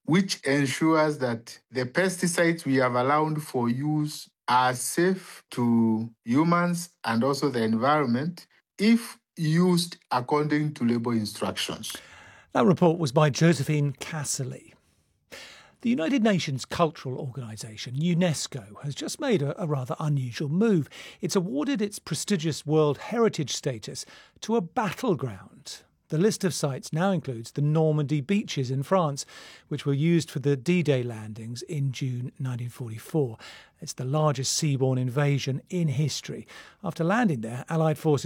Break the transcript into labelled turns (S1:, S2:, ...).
S1: which ensures that the pesticides we have allowed for use are safe to humans and also the environment if used according to label instructions.
S2: That report was by Josephine Casserly. The United Nations Cultural Organisation, UNESCO, has just made a rather unusual move. It's awarded its prestigious World Heritage status to a battleground. The list of sites now includes the Normandy beaches in France, which were used for the D-Day landings in June 1944. It's the largest seaborne invasion in history. After landing there, Allied forces